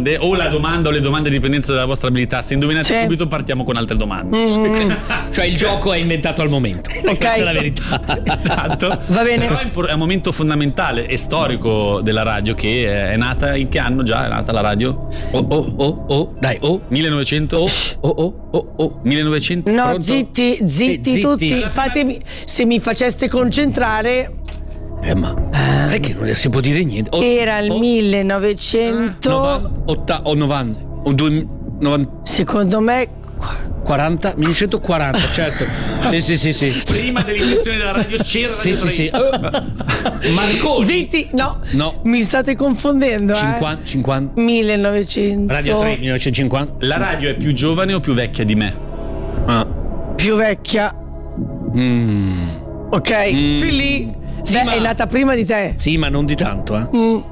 domande, o la domanda o le domande in dipendenza dalla vostra abilità. Se indovinate subito partiamo con altre domande. Cioè il gioco è inventato al momento. Questa è la verità. Esatto. Va bene. Però è un momento fondamentale e storico della radio, che è nata in che anno già? È nata la radio? Dai, 1900. 1900. No, Pronto? zitti tutti. Fatemi, se mi faceste concentrare. Ma sai che non si può dire niente. Era il 1900. 90. Secondo me 40, 1940, certo. Sì. Prima dell'invenzione della radio c'era Radio 3. Sì. Marconi. Zitti, no. No. Mi state confondendo. 50. 1900. Radio 3, 1950. La radio è più giovane o più vecchia di me? Più vecchia. Ok. Fin lì. Sì, è nata prima di te. Sì, ma non di tanto,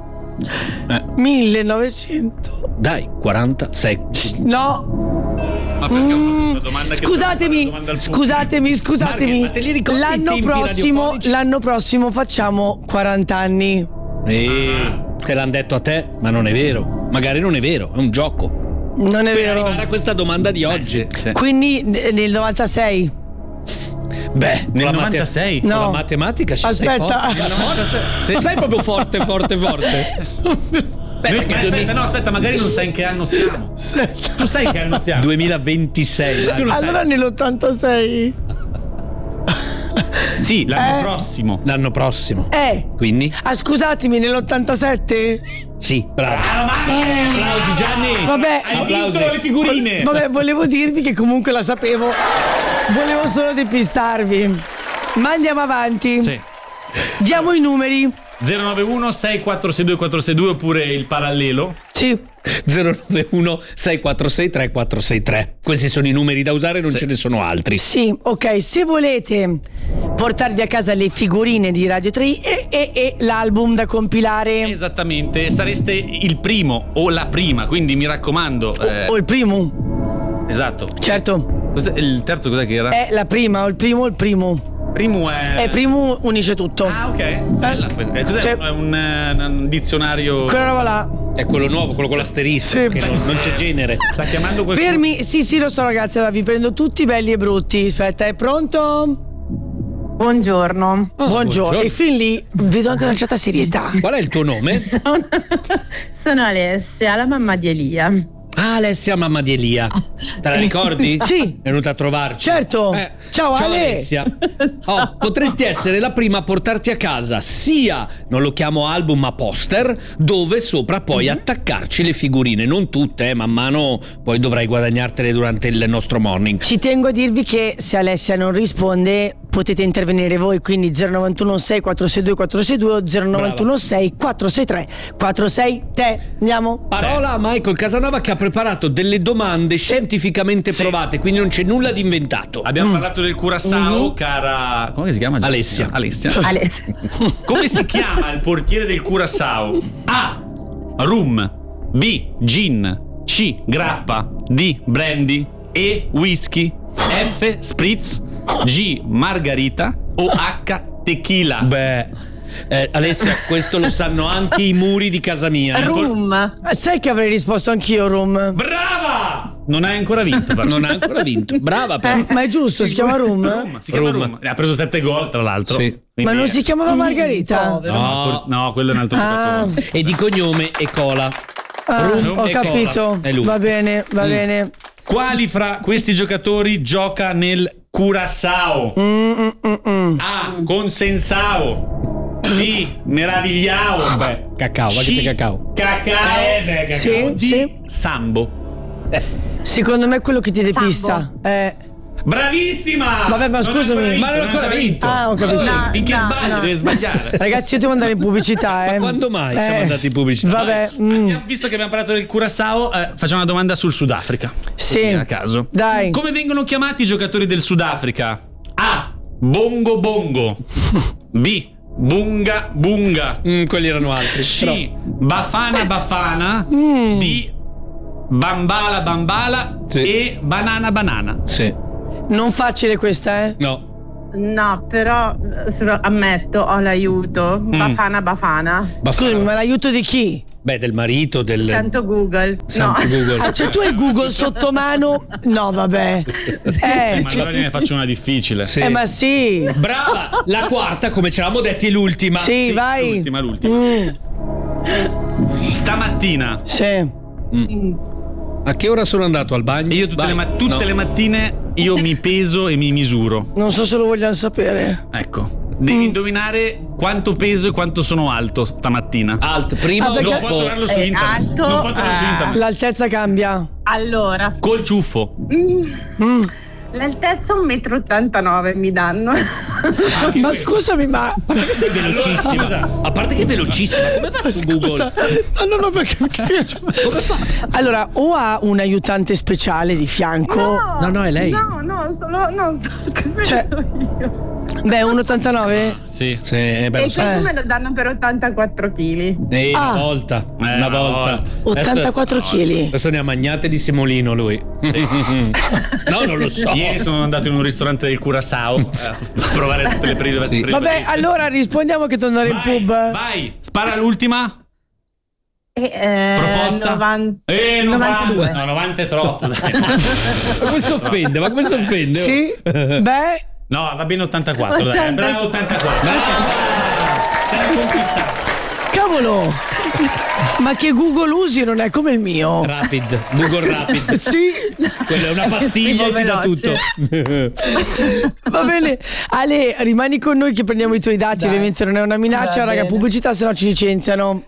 1900. Dai, 46. No. Ma perché ho fatto questa domanda? Scusatemi. Ma te li ricordi i tempi radiofonici? L'anno prossimo facciamo 40 anni. Te l'hanno detto a te, ma non è vero. Magari non è vero, è un gioco. Non è Per vero. arrivare a questa domanda di oggi. Sì. Quindi nel 96. Beh, Nel 96? Con No. la matematica ci Aspetta. sei forte. Ma sei proprio forte. Aspetta, magari non sai in che anno siamo. Tu sai che anno siamo? 2026. Tu lo sai. Allora nell'86. Sì, l'anno prossimo. Quindi? Scusatemi, nell'87? Sì, bravo. Applausi, Gianni. Vabbè. Hai vinto le figurine. Vabbè, volevo dirvi che comunque la sapevo. Volevo solo depistarvi. Ma andiamo avanti. Sì. Diamo i numeri. 091 6462 462 oppure il parallelo. Sì. 091 646 3463. Questi sono i numeri da usare, non ce ne sono altri. Sì, ok. Se volete portarvi a casa le figurine di Radio 3 e l'album da compilare. Esattamente, sareste il primo o la prima, quindi mi raccomando. O il primo. Esatto. Certo. Il terzo cos'è che era? È la prima o il primo o il primo. Primo è. Primo unisce tutto. Ah, ok. Bella. Cos'è? Cioè- È un dizionario. Quella roba là. È quello nuovo, quello con l'asterisco, Sì. che non c'è genere. Sta chiamando qualcuno. Fermi, sì, lo so ragazzi, allora vi prendo tutti belli e brutti. Aspetta, è pronto? Buongiorno. Buongiorno. E fin lì vedo anche una certa serietà. Qual è il tuo nome? Sono Alessia, la mamma di Elia. Ah, Alessia, mamma di Elia. Te la ricordi? Sì. È venuta a trovarci. Certo. Ciao, Ale. Alessia. Potresti essere la prima a portarti a casa sia, non lo chiamo album ma poster, dove sopra puoi attaccarci le figurine. Non tutte, man mano poi dovrai guadagnartele durante il nostro morning. Ci tengo a dirvi che se Alessia non risponde potete intervenire voi, quindi 091 646 462 o 091 6 463 46 te. Andiamo. Parola a Michael Casanova che ha preparato delle domande scientificamente provate, quindi non c'è nulla di inventato. Abbiamo parlato del Curaçao, cara. Come si chiama? Alessia. Alessia. Come si chiama il portiere del Curaçao? A. Rum. B. Gin. C. Grappa. D. Brandy. E. Whisky. F. Spritz. G. Margarita. O H. Tequila. Beh, Alessia, questo lo sanno anche i muri di casa mia. Rum. Sai che avrei risposto anch'io, Rum. Brava! Non hai ancora vinto, però. Non ha ancora vinto. Brava, però. Ma è giusto, si chiama Rum? Si chiama Rum. Rum. Ha preso 7 gol, tra l'altro. Sì. Quindi- Ma non si chiamava Margherita? No, quello è un altro giocatore. E di cognome è Cola. Rum Ho e capito. Cola. È lui. Va bene, va bene. Quali fra questi giocatori gioca nel Curaçao? A. Consensao. B. Meravigliao. Beh, cacao, ma che c'è cacao? Cacao. Cacao. Sì, D. sì. Sambo. Secondo me è quello che ti depista. Bravissima! Vabbè, ma scusami. Ma non ho ancora vinto. Ho capito. Finché No, sbagli, no. devi sbagliare. Ragazzi, io devo andare in pubblicità, Ma quando mai siamo andati in pubblicità? Vabbè. Visto che abbiamo parlato del Curaçao, facciamo una domanda sul Sudafrica. Sì. Così, a caso. Dai. Come vengono chiamati i giocatori del Sudafrica? A. Bongo Bongo. B. Bunga Bunga. Quelli erano altri. C. Bafana Bafana. D. Bambala Bambala. Sì. E Banana Banana. Sì. Non facile questa, No. No, però ammetto, ho l'aiuto. Bafana. Scusami, ma l'aiuto di chi? Beh, del marito, del Santo Google. Santo Google. Cioè tu hai Google sotto mano? No, vabbè. Ma allora ne faccio una difficile. Sì. Ma sì. Brava! La quarta, come ci eravamo detti, è l'ultima. Sì, vai. L'ultima. Stamattina Sì. A che ora sono andato al bagno? io tutte le mattine io mi peso e mi misuro. Non so se lo vogliamo sapere. Ecco. Devi indovinare quanto peso e quanto sono alto stamattina. Alt, prima o perché- Non può dopo? trovarlo su internet. alto, Non può trovarlo su internet. L'altezza cambia. Allora, Col ciuffo. l'altezza 1,89 m mi danno. Ma scusami, ma Perché sei velocissima? Allora, A parte che è velocissima, come fa su Google? Ma no, perché come fa? Allora, o ha un aiutante speciale di fianco. No, è lei. No, sto scrivendo Cioè- io. Beh, 1,89? Sì. Sì, beh, E questo me lo danno per 84 kg. Una volta. una volta. 84 kg. Adesso ne ha magnate di semolino lui. No, non lo so. Ieri sono andato in un ristorante del Curaçao a provare tutte le prime. Vabbè, allora rispondiamo che tornare in pub. Vai, spara l'ultima. Proposta? 92. No, 90 è troppo. Dai. Ma come si offende? Sì? Beh, No, va bene 84. Dai. Bravo 84. Te l'hai conquistata. cavolo! Ma che Google usi non è come il mio. Google Rapid. Sì, Quella è una pastiglia e ti dà tutto. va bene. Ale, rimani con noi che prendiamo i tuoi dati. Ovviamente non è una minaccia, Va raga, bene. pubblicità, se no ci licenziano.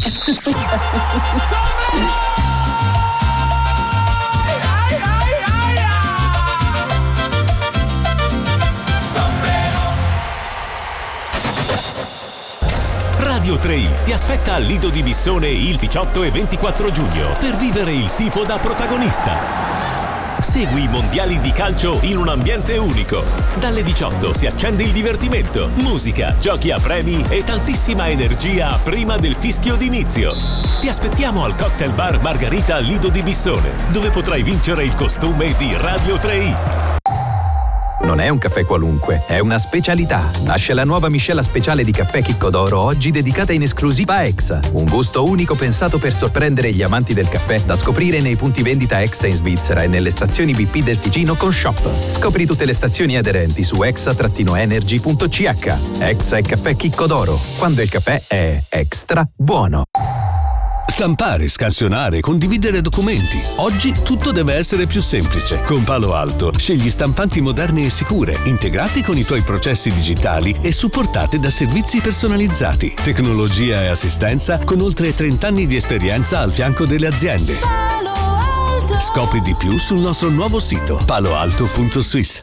Radio 3i ti aspetta al Lido di Bissone il 18 e 24 giugno per vivere il tifo da protagonista. Segui i mondiali di calcio in un ambiente unico. Dalle 18 si accende il divertimento, musica, giochi a premi e tantissima energia prima del fischio d'inizio. Ti aspettiamo al Cocktail Bar Margarita Lido di Bissone, dove potrai vincere il costume di Radio 3i. Non è un caffè qualunque, è una specialità. Nasce la nuova miscela speciale di caffè Chicco d'Oro, oggi dedicata in esclusiva a Exa. Un gusto unico pensato per sorprendere gli amanti del caffè, da scoprire nei punti vendita Exa in Svizzera e nelle stazioni BP del Ticino con Shop. Scopri tutte le stazioni aderenti su exa-energy.ch. Exa è caffè Chicco d'Oro, quando il caffè è extra buono. Stampare, scansionare, condividere documenti. Oggi tutto deve essere più semplice. Con Palo Alto scegli stampanti moderne e sicure, integrati con i tuoi processi digitali e supportate da servizi personalizzati. Tecnologia e assistenza con oltre 30 anni di esperienza al fianco delle aziende. Scopri di più sul nostro nuovo sito paloalto.swiss.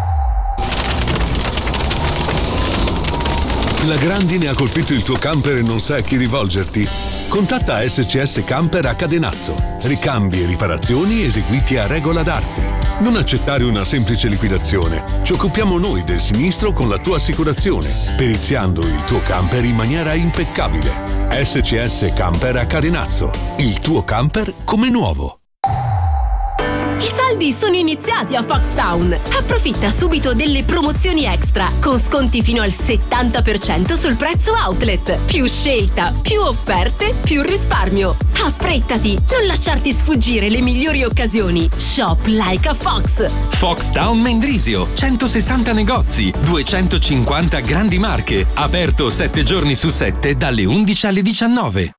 La grandine ha colpito il tuo camper e non sai a chi rivolgerti? Contatta SCS Camper a Cadenazzo. Ricambi e riparazioni eseguiti a regola d'arte. Non accettare una semplice liquidazione. Ci occupiamo noi del sinistro con la tua assicurazione, periziando il tuo camper in maniera impeccabile. SCS Camper a Cadenazzo. Il tuo camper come nuovo. I saldi sono iniziati a Foxtown. Approfitta subito delle promozioni extra con sconti fino al 70% sul prezzo outlet. Più scelta, più offerte, più risparmio. Affrettati, non lasciarti sfuggire le migliori occasioni. Shop like a Fox. Foxtown Mendrisio, 160 negozi, 250 grandi marche, aperto 7 giorni su 7 dalle 11 alle 19.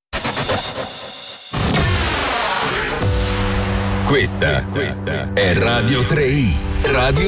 Questa è Radio 3i. Radio